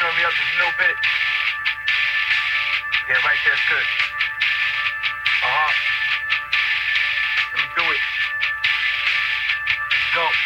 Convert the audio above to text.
turn me up just a little bit? Yeah, right there's good. Uh-huh. Let me do it. Let's go.